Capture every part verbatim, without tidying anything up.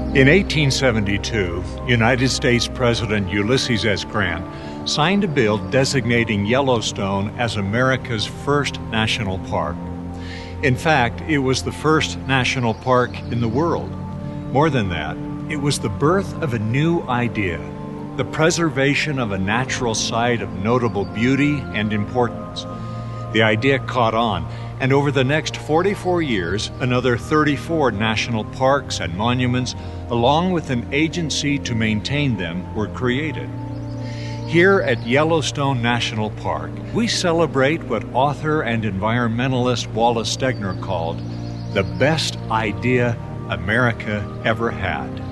In eighteen seventy-two, United States President Ulysses S. Grant signed a bill designating Yellowstone as America's first national park. In fact, it was the first national park in the world. More than that, it was the birth of a new idea, the preservation of a natural site of notable beauty and importance. The idea caught on, and over the next forty-four years, another thirty-four national parks and monuments, along with an agency to maintain them, were created. Here at Yellowstone National Park, we celebrate what author and environmentalist Wallace Stegner called the best idea America ever had.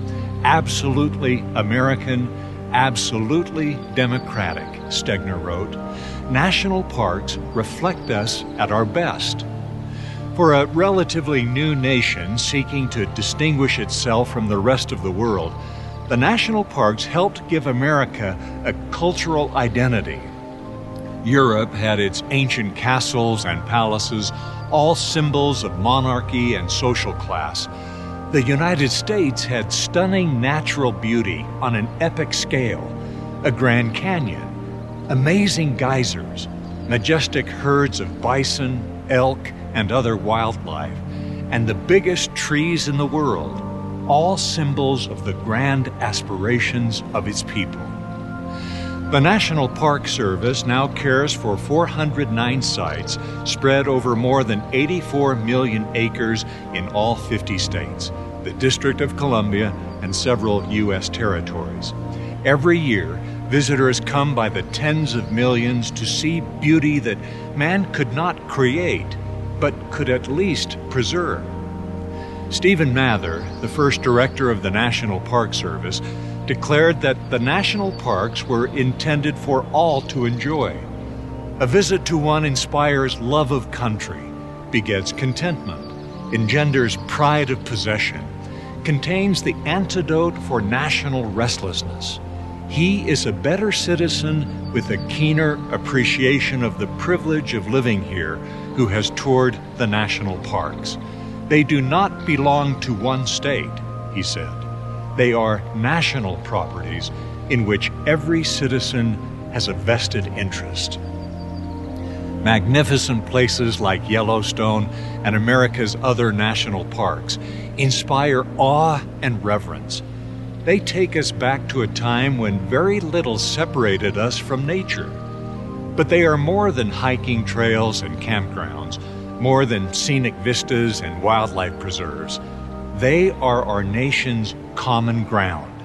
Absolutely American, absolutely democratic, Stegner wrote. National parks reflect us at our best. For a relatively new nation seeking to distinguish itself from the rest of the world, the national parks helped give America a cultural identity. Europe had its ancient castles and palaces, all symbols of monarchy and social class. The United States had stunning natural beauty on an epic scale, a Grand Canyon, amazing geysers, majestic herds of bison, elk, and other wildlife, and the biggest trees in the world, all symbols of the grand aspirations of its people. The National Park Service now cares for four hundred nine sites spread over more than eighty-four million acres in all fifty states, the District of Columbia, and several U S territories. Every year, visitors come by the tens of millions to see beauty that man could not create, but could at least preserve. Stephen Mather, the first director of the National Park Service, declared that the national parks were intended for all to enjoy. A visit to one inspires love of country, begets contentment, engenders pride of possession, contains the antidote for national restlessness. He is a better citizen with a keener appreciation of the privilege of living here who has toured the national parks. They do not belong to one state, he said. They are national properties in which every citizen has a vested interest. Magnificent places like Yellowstone and America's other national parks inspire awe and reverence. They take us back to a time when very little separated us from nature. But they are more than hiking trails and campgrounds, more than scenic vistas and wildlife preserves. They are our nation's common ground.